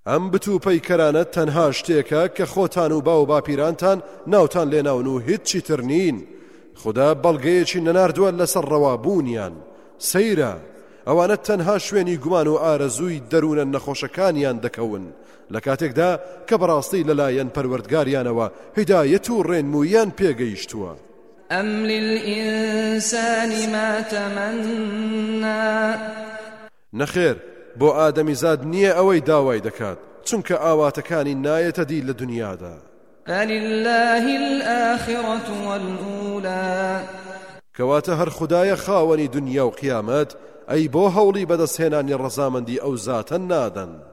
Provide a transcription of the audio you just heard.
ئەم بتوپەیکەرانە تەنها شتێکە کە خۆتان و باو باپیرانتان ناوتان لێناون و هیچی تر نین. خدا بەڵگەیەکی نەناردووە لەسەر ڕەوابوونیان. سەیرە ئەوانە تەنها شوێنی گومان و ئارەزووی دەروونە نەخۆشەکانیان دەکەون لە کاتێکدا کە بەڕاستی لەلایەن پەروەردگاریانەوە هیدایەت و ڕێنموویان پێگەیشتووە. أم للإنسان ما تمنى نەخێر بۆ ئادەمیزاد نییە ئەوەی داوای دەکات چونکە ئاواتەکانی نایەتە دی لە دنیادا. فلله الآخرة والأولى کەواتە هەر خودایە خاوەنی دنیا و قیامەت ئەی بۆ هەوڵی بەدەستهێنانی ڕەزامەندی ئەو زاتە نادەن.